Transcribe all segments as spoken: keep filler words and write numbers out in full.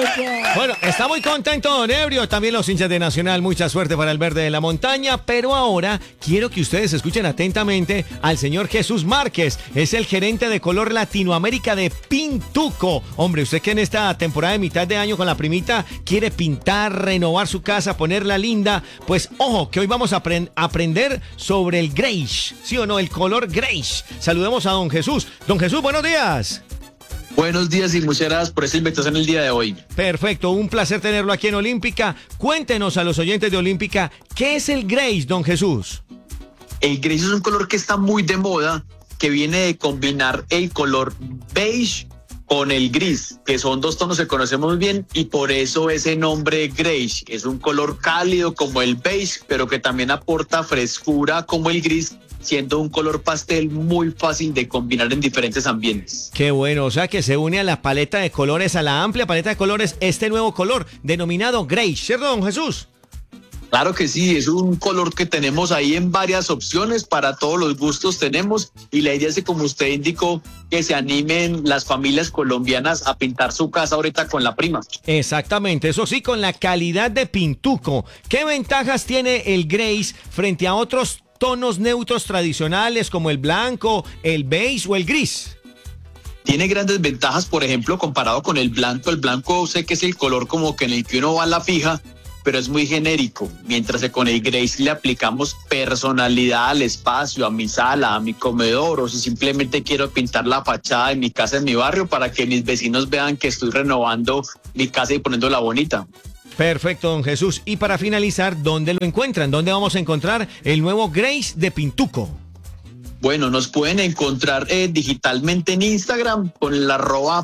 Bueno, está muy contento don Ebrio, también los hinchas de Nacional, mucha suerte para el verde de la montaña, pero ahora quiero que ustedes escuchen atentamente al señor Jesús Márquez, es el gerente de color Latinoamérica de Pintuco. Hombre, usted que en esta temporada de mitad de año con la primita quiere pintar, renovar su casa, ponerla linda, pues ojo, que hoy vamos a aprend- aprender sobre el greige, ¿sí o no? El color greige. Saludemos a don Jesús. Don Jesús, buenos días. Buenos días y muchas gracias por esta invitación el día de hoy. Perfecto, un placer tenerlo aquí en Olímpica. Cuéntenos a los oyentes de Olímpica, ¿qué es el greige, don Jesús? El greige es un color que está muy de moda, que viene de combinar el color beige con el gris, que son dos tonos que conocemos bien y por eso ese nombre greige. Es un color cálido como el beige, pero que también aporta frescura como el gris, siendo un color pastel muy fácil de combinar en diferentes ambientes. Qué bueno, o sea que se une a la paleta de colores, a la amplia paleta de colores, este nuevo color denominado greige, ¿cierto, don Jesús? Claro que sí, es un color que tenemos ahí en varias opciones, para todos los gustos tenemos, y la idea es que, como usted indicó, que se animen las familias colombianas a pintar su casa ahorita con la prima. Exactamente, eso sí, con la calidad de Pintuco. ¿Qué ventajas tiene el greige frente a otros tonos neutros tradicionales como el blanco, el beige o el gris? Tiene grandes ventajas, por ejemplo, comparado con el blanco. El blanco sé que es el color como que en el que uno va a la fija, pero es muy genérico, mientras que con el greige le aplicamos personalidad al espacio, a mi sala, a mi comedor, o si simplemente quiero pintar la fachada de mi casa en mi barrio para que mis vecinos vean que estoy renovando mi casa y poniéndola bonita. Perfecto, don Jesús. Y para finalizar, ¿dónde lo encuentran? ¿Dónde vamos a encontrar el nuevo greige de Pintuco? Bueno, nos pueden encontrar eh, digitalmente en Instagram con el arroba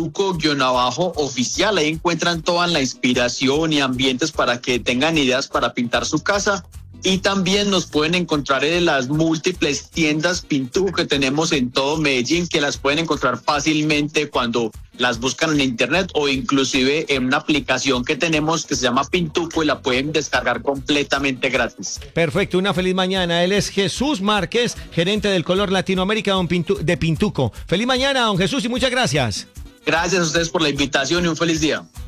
pintuco-oficial. Ahí encuentran toda la inspiración y ambientes para que tengan ideas para pintar su casa. Y también nos pueden encontrar en las múltiples tiendas Pintuco que tenemos en todo Medellín, que las pueden encontrar fácilmente cuando las buscan en internet o inclusive en una aplicación que tenemos que se llama Pintuco y la pueden descargar completamente gratis. Perfecto, una feliz mañana. Él es Jesús Márquez, gerente del color Latinoamérica de Pintuco. Feliz mañana, don Jesús, y muchas gracias. Gracias a ustedes por la invitación y un feliz día.